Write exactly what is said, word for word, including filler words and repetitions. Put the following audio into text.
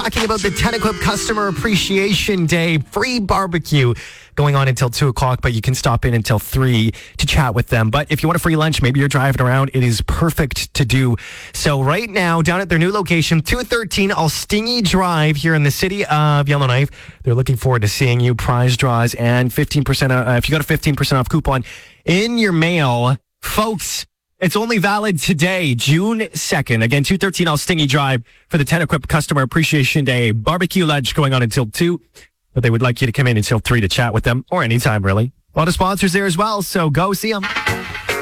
talking about the Ten-Equip Customer Appreciation Day free barbecue going on until two o'clock, but you can stop in until three to chat with them. But if you want a free lunch, maybe you're driving around, it is perfect to do. So right now, down at their new location, two thirteen Alstingy Drive here in the city of Yellowknife, they're looking forward to seeing you. Prize draws and fifteen percent, uh, if you got a fifteen percent off coupon in your mail. Folks, it's only valid today, June second. Again, two thirteen Alstingy Drive for the Ten-Equip Customer Appreciation Day barbecue lunch going on until two. But they would like you to come in until three to chat with them, or anytime, really. A lot of sponsors there as well, so go see them.